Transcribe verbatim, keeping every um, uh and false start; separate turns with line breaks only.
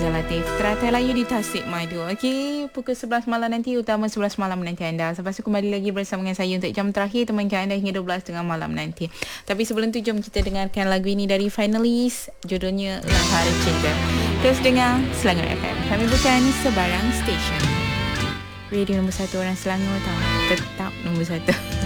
saya Latif. Teratai Layu di Tasik Madu. Okey, pukul sebelas malam nanti, utama sebelas malam nanti anda. Lepas tu kembali lagi bersama dengan saya untuk jam terakhir, temankan anda hingga dua belas tengah malam nanti. Tapi sebelum tu, jom kita dengarkan lagu ini dari Finalist. Judulnya Lantara Cinta. Terus dengar Selangor F M. Kami bukan sebarang stesen. Radio nombor satu orang Selangor tau. Tetap nombor satu.